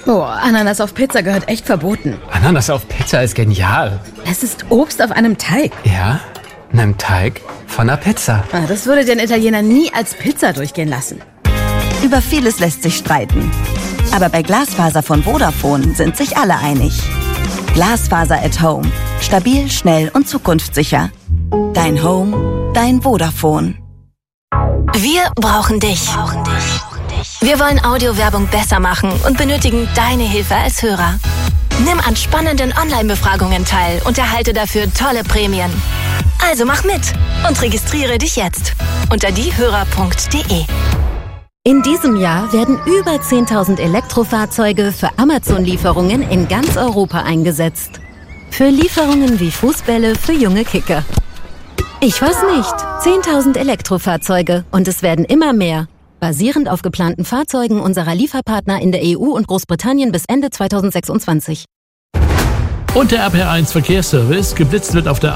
Oh, Ananas auf Pizza gehört echt verboten. Ananas auf Pizza ist genial. Es ist Obst auf einem Teig. Ja, einem Teig von einer Pizza. Das würde den Italiener nie als Pizza durchgehen lassen. Über vieles lässt sich streiten. Aber bei Glasfaser von Vodafone sind sich alle einig. Glasfaser at Home. Stabil, schnell und zukunftssicher. Dein Home, dein Vodafone. Wir brauchen dich. Wir wollen Audiowerbung besser machen und benötigen deine Hilfe als Hörer. Nimm an spannenden Online-Befragungen teil und erhalte dafür tolle Prämien. Also mach mit und registriere dich jetzt unter diehörer.de. In diesem Jahr werden über 10.000 Elektrofahrzeuge für Amazon-Lieferungen in ganz Europa eingesetzt. Für Lieferungen wie Fußbälle für junge Kicker. Ich weiß nicht. 10.000 Elektrofahrzeuge und es werden immer mehr. Basierend auf geplanten Fahrzeugen unserer Lieferpartner in der EU und Großbritannien bis Ende 2026. Und der RPR1 Verkehrsservice. Geblitzt wird auf der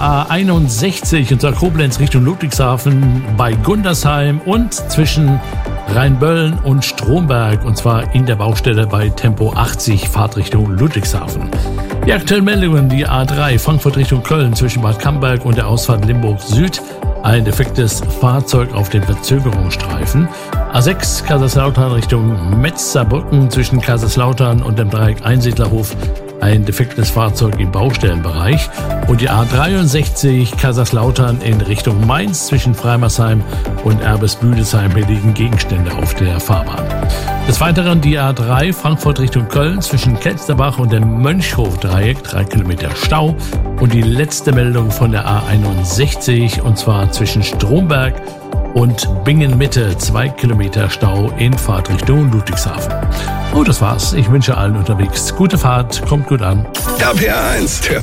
A61 unter Koblenz Richtung Ludwigshafen bei Gundersheim und zwischen Rheinböllen und Stromberg, und zwar in der Baustelle bei Tempo 80 Fahrtrichtung Ludwigshafen. Die aktuellen Meldungen: die A3 Frankfurt Richtung Köln zwischen Bad Camberg und der Ausfahrt Limburg Süd. Ein defektes Fahrzeug auf dem Verzögerungsstreifen. A6 Kaiserslautern Richtung Metzerbrücken zwischen Kaiserslautern und dem Dreieck Einsiedlerhof. Ein defektes Fahrzeug im Baustellenbereich. Und die A63 Kaiserslautern in Richtung Mainz zwischen Freimersheim und Erbes-Büdesheim. Hier liegen Gegenstände auf der Fahrbahn. Des Weiteren die A3 Frankfurt Richtung Köln zwischen Kelsterbach und dem Mönchhof-Dreieck, 3 Kilometer Stau. Und die letzte Meldung von der A61, und zwar zwischen Stromberg und Bingen-Mitte, 2 Kilometer Stau in Fahrtrichtung Ludwigshafen. Oh, das war's. Ich wünsche allen unterwegs gute Fahrt, kommt gut an. RPR1, der